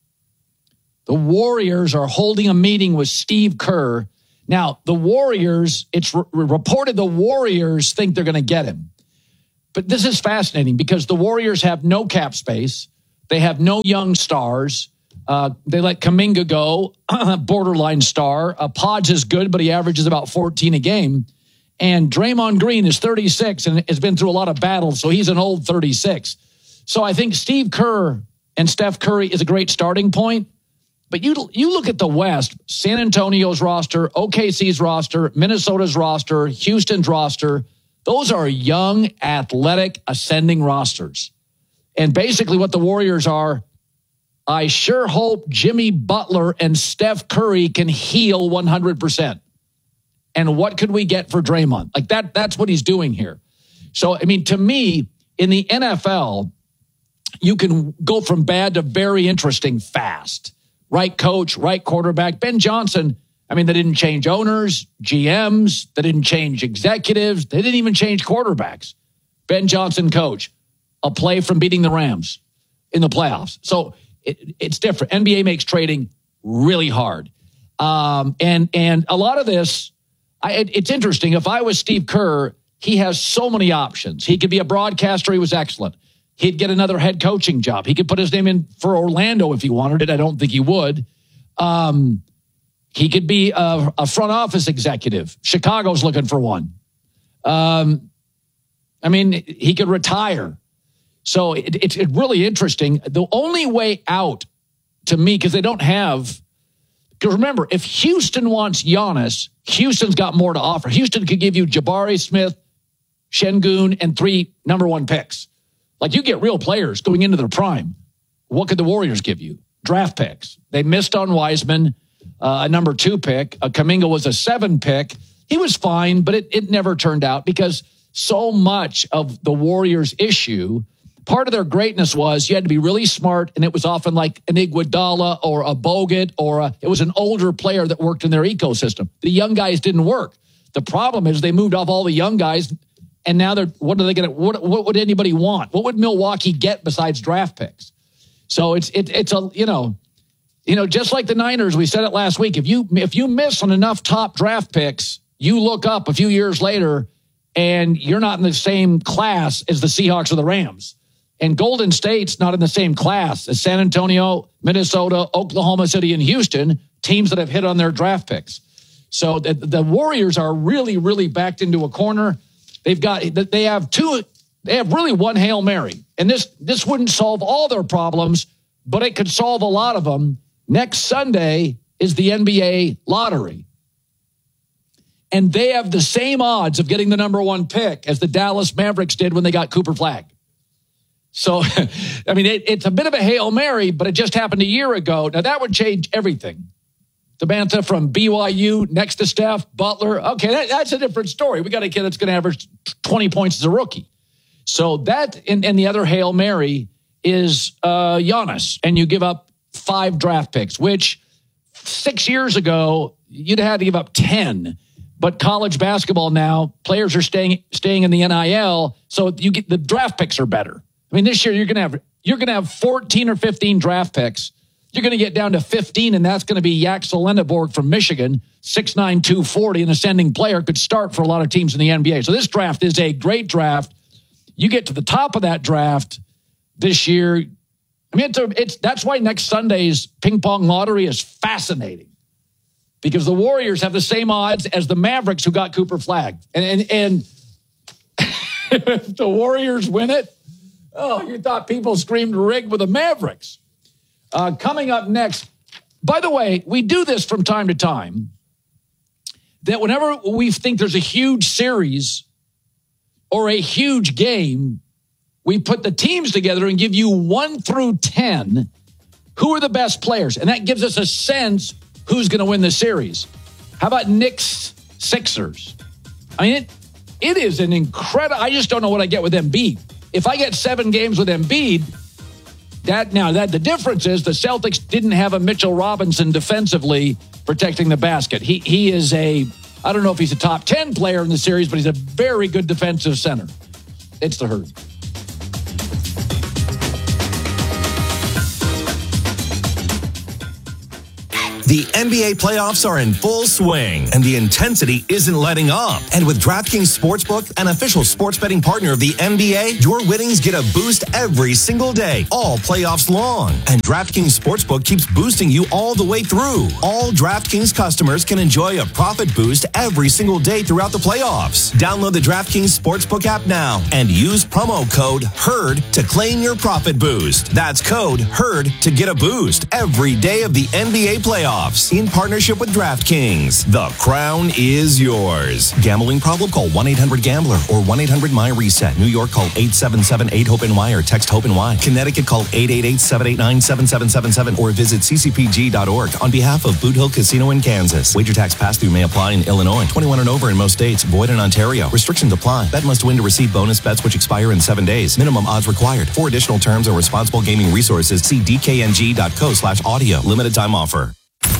the Warriors are holding a meeting with Steve Kerr. Now, the Warriors, it's re- reported the Warriors think they're going to get him. But this is fascinating because the Warriors have no cap space. They have no young stars. Uh, they let Kuminga go, borderline star. Uh, Podge is good, but he averages about fourteen a game. And Draymond Green is thirty-six and has been through a lot of battles, so he's an old thirty-six. So I think Steve Kerr and Steph Curry is a great starting point. But you you look at the West, San Antonio's roster, O K C's roster, Minnesota's roster, Houston's roster. Those are young, athletic, ascending rosters. And basically what the Warriors are, I sure hope Jimmy Butler and Steph Curry can heal one hundred percent. And what could we get for Draymond? Like that, that's what he's doing here. So, I mean, to me, in the N F L, you can go from bad to very interesting fast. Right coach, right quarterback. Ben Johnson, I mean, they didn't change owners, G Ms. They didn't change executives. They didn't even change quarterbacks. Ben Johnson, coach, a play from beating the Rams in the playoffs. So it, it's different. N B A makes trading really hard. Um, and, and a lot of this, I, it, it's interesting. If I was Steve Kerr, he has so many options. He could be a broadcaster. He was excellent. He'd get another head coaching job. He could put his name in for Orlando if he wanted it. I don't think he would. Um, he could be a, a front office executive. Chicago's looking for one. Um, I mean, he could retire. So it, it's it really interesting. The only way out to me, because they don't have, because remember, if Houston wants Giannis, Houston's got more to offer. Houston could give you Jabari Smith, Şengün, and three number one picks. Like, you get real players going into their prime. What could the Warriors give you? Draft picks. They missed on Wiseman, uh, a number two pick. Uh, Kuminga was a seven pick. He was fine, but it, it never turned out because so much of the Warriors' issue, part of their greatness was you had to be really smart, and it was often like an Iguodala or a Bogut, or a, it was an older player that worked in their ecosystem. The young guys didn't work. The problem is they moved off all the young guys. And now they're, what are they going to, what, what would anybody want? What would Milwaukee get besides draft picks? So it's, it, it's a, you know, you know, just like the Niners, we said it last week. If you, if you miss on enough top draft picks, you look up a few years later and you're not in the same class as the Seahawks or the Rams. And Golden State's not in the same class as San Antonio, Minnesota, Oklahoma City, and Houston, teams that have hit on their draft picks. So the, the Warriors are really, really backed into a corner. They've got, they have two, they have really one Hail Mary. And this, this wouldn't solve all their problems, but it could solve a lot of them. Next Sunday is the N B A lottery. And they have the same odds of getting the number one pick as the Dallas Mavericks did when they got Cooper Flagg. So, I mean, it, it's a bit of a Hail Mary, but it just happened a year ago. Now, that would change everything. Samantha from B Y U next to Steph, Butler. Okay, that, that's a different story. We got a kid that's going to average twenty points as a rookie. So that, and, and the other Hail Mary is uh, Giannis. And you give up five draft picks, which six years ago, you'd have had to give up ten. But college basketball now, players are staying staying in the N I L, so you get the draft picks are better. I mean, this year you're going to have you're going to have fourteen or fifteen draft picks. You're going to get down to fifteen, and that's going to be Yaxel Lendeborg from Michigan, six nine, two forty, an ascending player, could start for a lot of teams in the N B A. So this draft is a great draft. You get to the top of that draft this year. I mean, it's, a, it's that's why next Sunday's ping pong lottery is fascinating, because the Warriors have the same odds as the Mavericks who got Cooper Flagg. And, and, and if the Warriors win it, oh, you thought people screamed rig with the Mavericks. Uh, coming up next, by the way, we do this from time to time, that whenever we think there's a huge series or a huge game, we put the teams together and give you one through ten who are the best players. And that gives us a sense who's going to win the series. How about Knicks Sixers? I mean, it, it is an incredible, I just don't know what I get with Embiid. If I get seven games with Embiid, That now that the difference is the Celtics didn't have a Mitchell Robinson defensively protecting the basket. He he is a I don't know if he's a top ten player in the series, but he's a very good defensive center. It's the Herd. The N B A playoffs are in full swing, and the intensity isn't letting up. And with DraftKings Sportsbook, an official sports betting partner of the N B A, your winnings get a boost every single day, all playoffs long. And DraftKings Sportsbook keeps boosting you all the way through. All DraftKings customers can enjoy a profit boost every single day throughout the playoffs. Download the DraftKings Sportsbook app now and use promo code HERD to claim your profit boost. That's code HERD to get a boost every day of the N B A playoffs. In partnership with DraftKings. The crown is yours. Gambling problem? Call one eight hundred gambler or one eight hundred my reset. New York, call eight seven seven eight hope N Y or text HOPE-NY. Connecticut, call eight eight eight seven eight nine seven seven seven seven or visit c c p g dot org on behalf of Boot Hill Casino in Kansas. Wager tax pass-through may apply in Illinois. twenty-one and over in most states. Void in Ontario. Restrictions apply. Bet must win to receive bonus bets which expire in seven days. Minimum odds required. For additional terms or responsible gaming resources, see d k n g dot co slash audio. Limited time offer.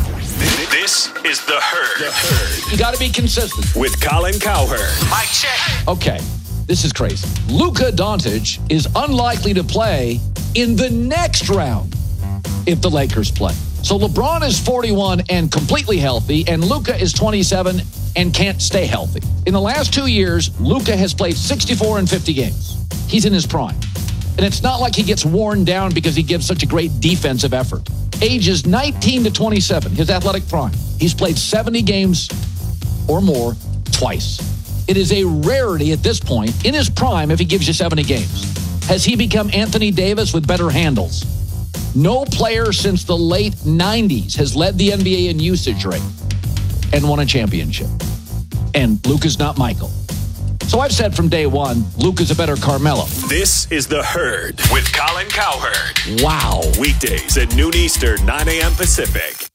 This is The Herd. The Herd. You got to be consistent. With Colin Cowherd. Mic check. Okay, this is crazy. Luka Doncic is unlikely to play in the next round if the Lakers play. So LeBron is forty-one and completely healthy, and Luka is twenty-seven and can't stay healthy. In the last two years, Luka has played sixty-four and fifty games. He's in his prime. And it's not like he gets worn down because he gives such a great defensive effort. Ages nineteen to twenty-seven, his athletic prime. He's played seventy games or more twice. It is a rarity at this point in his prime if he gives you seventy games. Has he become Anthony Davis with better handles? No player since the late nineties has led the N B A in usage rate and won a championship. And Luka's not Michael. So I've said from day one, Luka's a better Carmelo. This is The Herd with Colin Cowherd. Wow. Weekdays at noon Eastern, nine a.m. Pacific.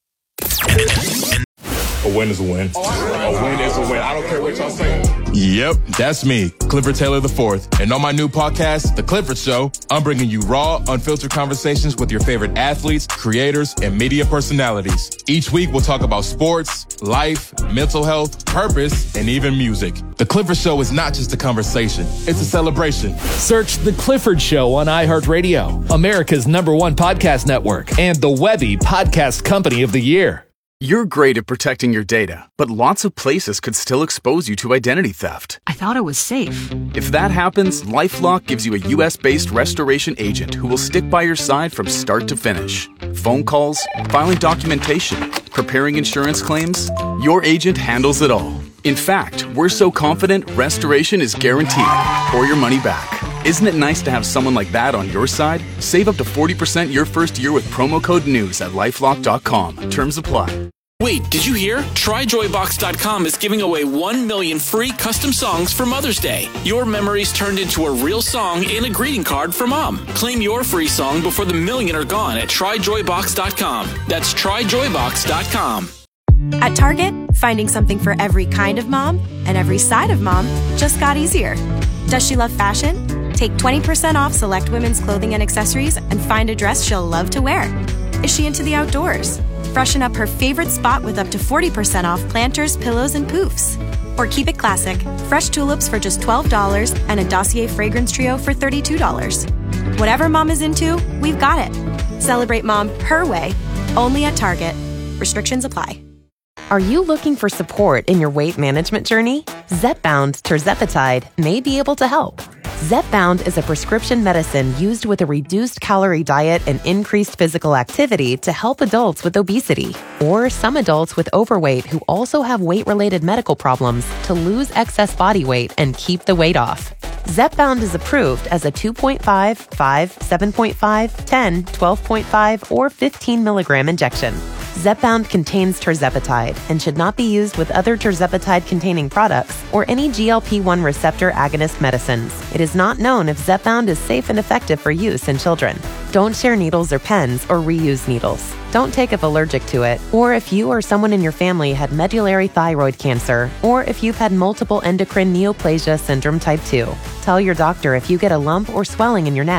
A win is a win. A win is a win. I don't care what y'all say. Yep, that's me, Clifford Taylor the fourth. And on my new podcast, The Clifford Show, I'm bringing you raw, unfiltered conversations with your favorite athletes, creators, and media personalities. Each week, we'll talk about sports, life, mental health, purpose, and even music. The Clifford Show is not just a conversation, it's a celebration. Search The Clifford Show on iHeartRadio, America's number one podcast network, and the Webby Podcast Company of the Year. You're great at protecting your data, but lots of places could still expose you to identity theft. I thought it was safe. If that happens, LifeLock gives you a U S-based restoration agent who will stick by your side from start to finish. Phone calls, filing documentation, preparing insurance claims, your agent handles it all. In fact, we're so confident restoration is guaranteed or your money back. Isn't it nice to have someone like that on your side? Save up to forty percent your first year with promo code NEWS at lifelock dot com. Terms apply. Wait, did you hear? try joy box dot com is giving away one million free custom songs for Mother's Day. Your memories turned into a real song and a greeting card for Mom. Claim your free song before the million are gone at try joy box dot com. That's try joy box dot com. At Target, finding something for every kind of mom and every side of mom just got easier. Does she love fashion? Take twenty percent off select women's clothing and accessories and find a dress she'll love to wear. Is she into the outdoors? Freshen up her favorite spot with up to forty percent off planters, pillows, and poofs. Or keep it classic. Fresh tulips for just twelve dollars and a Dossier fragrance trio for thirty-two dollars. Whatever mom is into, we've got it. Celebrate mom her way, only at Target. Restrictions apply. Are you looking for support in your weight management journey? Zepbound tirzepatide may be able to help. Zepbound is a prescription medicine used with a reduced calorie diet and increased physical activity to help adults with obesity or some adults with overweight who also have weight-related medical problems to lose excess body weight and keep the weight off. Zepbound is approved as a two point five, five, seven point five, ten, twelve point five, or fifteen milligram injection. Zepbound contains tirzepatide and should not be used with other tirzepatide-containing products or any G L P one receptor agonist medicines. It is not known if Zepbound is safe and effective for use in children. Don't share needles or pens or reuse needles. Don't take if allergic to it, or if you or someone in your family had medullary thyroid cancer, or if you've had multiple endocrine neoplasia syndrome type two. Tell your doctor if you get a lump or swelling in your neck.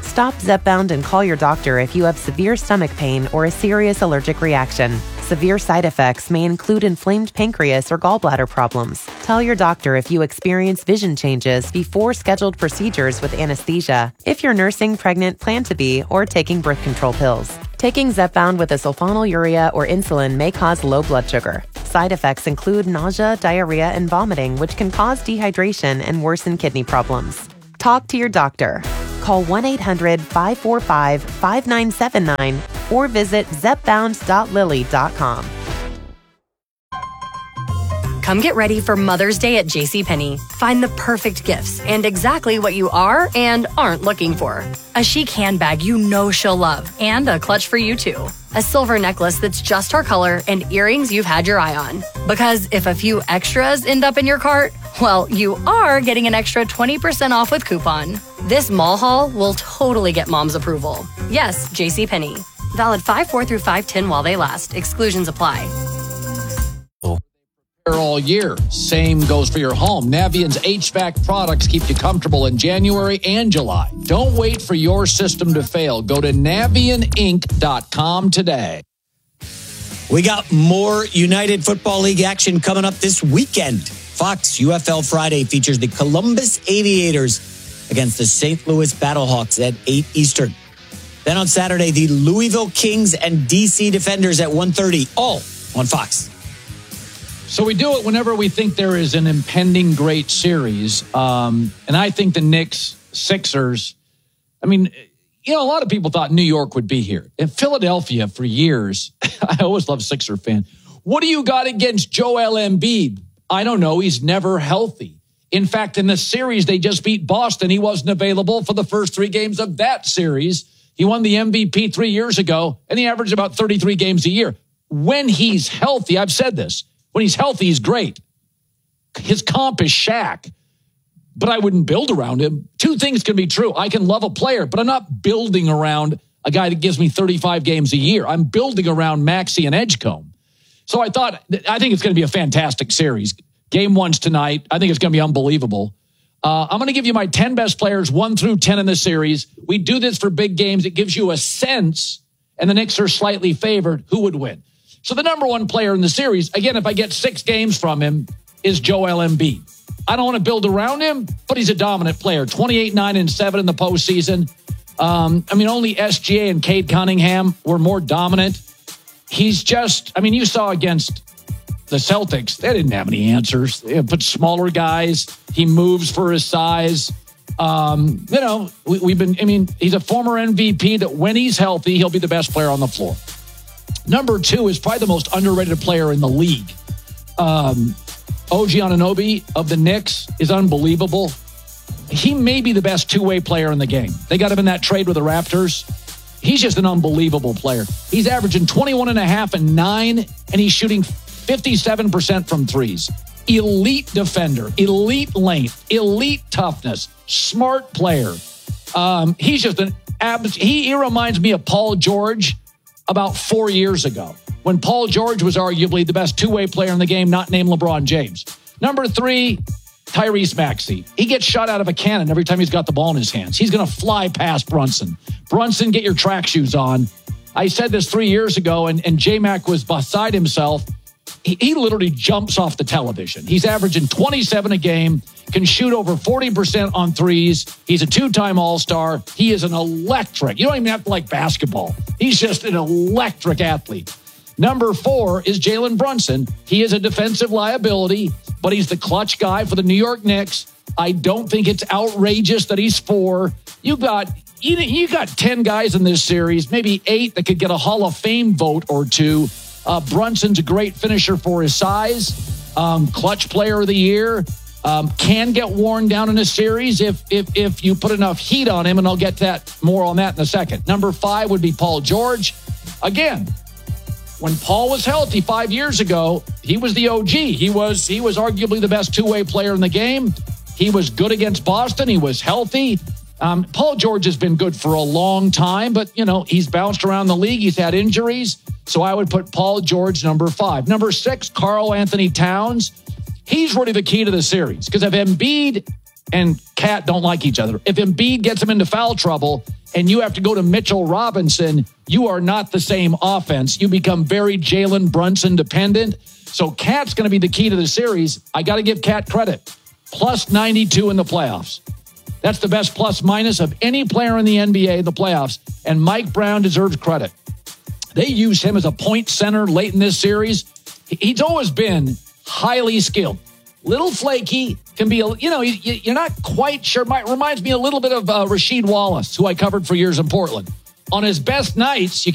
Stop Zepbound and call your doctor if you have severe stomach pain or a serious allergic reaction. Severe side effects may include inflamed pancreas or gallbladder problems. Tell your doctor if you experience vision changes before scheduled procedures with anesthesia, if you're nursing, pregnant, plan to be, or taking birth control pills. Taking Zepbound with a sulfonylurea or insulin may cause low blood sugar. Side effects include nausea, diarrhea, and vomiting, which can cause dehydration and worsen kidney problems. Talk to your doctor. Call one eight hundred five four five five nine seven nine or visit zepbound dot lilly dot com. Come get ready for Mother's Day at JCPenney. Find the perfect gifts and exactly what you are and aren't looking for. A chic handbag you know she'll love and a clutch for you too. A silver necklace that's just her color and earrings you've had your eye on. Because if a few extras end up in your cart, well, you are getting an extra twenty percent off with coupon. This mall haul will totally get mom's approval. Yes, JCPenney. Valid five four through five ten while they last. Exclusions apply. All year. Same goes for your home. Navient's H V A C products keep you comfortable in January and July. Don't wait for your system to fail. Go to navient inc dot com today. We got more United Football League action coming up this weekend. Fox U F L Friday features the Columbus Aviators against the Saint Louis Battlehawks at eight Eastern. Then on Saturday, the Louisville Kings and D C Defenders at one thirty, all on Fox. So we do it whenever we think there is an impending great series. Um, and I think the Knicks, Sixers, I mean, you know, a lot of people thought New York would be here. In Philadelphia for years, I always love Sixer fan. What do you got against Joel Embiid? I don't know. He's never healthy. In fact, in the series, they just beat Boston. He wasn't available for the first three games of that series. He won the M V P three years ago, and he averaged about thirty-three games a year. When he's healthy, I've said this, when he's healthy, he's great. His comp is Shaq, but I wouldn't build around him. Two things can be true. I can love a player, but I'm not building around a guy that gives me thirty-five games a year. I'm building around Maxey and Edgecombe. So I thought, I think it's going to be a fantastic series. Game one's tonight. I think it's going to be unbelievable. Uh, I'm going to give you my ten best players, one through ten in the series. We do this for big games. It gives you a sense, and the Knicks are slightly favored, who would win. So the number one player in the series, again, if I get six games from him, is Joel Embiid. I don't want to build around him, but he's a dominant player. twenty-eight, nine, and seven in the postseason. Um, I mean, only S G A and Cade Cunningham were more dominant. He's just, I mean, you saw against the Celtics, they didn't have any answers. They put smaller guys. He moves for his size. Um, you know, we, we've been, I mean, he's a former M V P that when he's healthy, he'll be the best player on the floor. Number two is probably the most underrated player in the league. Um, O G Anunoby of the Knicks is unbelievable. He may be the best two-way player in the game. They got him in that trade with the Raptors. He's just an unbelievable player. He's averaging twenty-one and a half and nine, and he's shooting fifty-seven percent from threes. Elite defender, elite length, elite toughness, smart player. Um, he's just an abs- he, he reminds me of Paul George about four years ago, when Paul George was arguably the best two-way player in the game, not named LeBron James. Number three, Tyrese Maxey. He gets shot out of a cannon every time he's got the ball in his hands. He's going to fly past Brunson. Brunson, get your track shoes on. I said this three years ago, and, and J-Mac was beside himself. He, he literally jumps off the television. He's averaging twenty-seven a game, can shoot over forty percent on threes. He's a two-time All-Star. He is an electric. You don't even have to like basketball. He's just an electric athlete. Number four is Jalen Brunson. He is a defensive liability, but he's the clutch guy for the New York Knicks. I don't think it's outrageous that he's four. You got you, you got ten guys in this series, maybe eight that could get a Hall of Fame vote or two. Uh, Brunson's a great finisher for his size. Um, clutch player of the year. Um, can get worn down in a series if if if you put enough heat on him, and I'll get that more on that in a second. Number five would be Paul George. Again, when Paul was healthy five years ago, he was the O G. He was he was arguably the best two-way player in the game. He was good against Boston. He was healthy. Um, Paul George has been good for a long time, but, you know, he's bounced around the league. He's had injuries. So I would put Paul George number five. Number six, Karl Anthony Towns. He's really the key to the series because if Embiid and Cat don't like each other. If Embiid gets him into foul trouble and you have to go to Mitchell Robinson, you are not the same offense. You become very Jalen Brunson dependent. So Cat's going to be the key to the series. I got to give Cat credit. Plus ninety-two in the playoffs. That's the best plus minus of any player in the N B A in the playoffs. And Mike Brown deserves credit. They use him as a point center late in this series. He's always been highly skilled. Little flaky, can be, a, you know, you're not quite sure. Reminds me a little bit of uh, Rasheed Wallace, who I covered for years in Portland. On his best nights, you